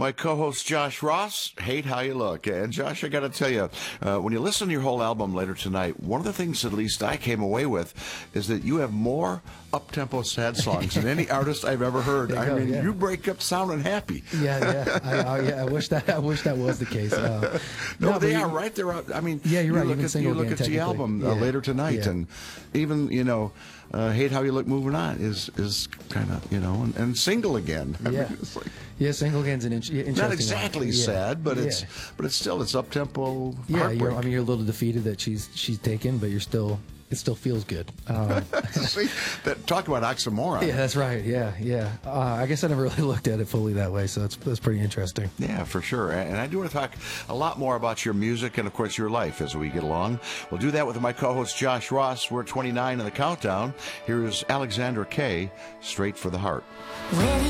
my co-host Josh Ross, Hate How You Look. And Josh, I got to tell you, when you listen to your whole album later tonight, one of the things at least I came away with is that you have more up-tempo sad songs than any artist I've ever heard. You break up sounding happy. I wish that was the case. No, they are right there. I mean, yeah, you're right. You look at the album later tonight, and even Hate How You Look, Moving On is kind of and Single Again. Single Again's an interesting. Not exactly sad, but it's still it's up tempo. Yeah, you're a little defeated that she's taken, but it still feels good. See, talk about oxymoron. Yeah, that's right. Yeah. I guess I never really looked at it fully that way, so that's pretty interesting. Yeah, for sure. And I do want to talk a lot more about your music and, of course, your life as we get along. We'll do that with my co-host Josh Ross. We're 29 in the countdown. Here's Alexandra Kay, Straight for the Heart.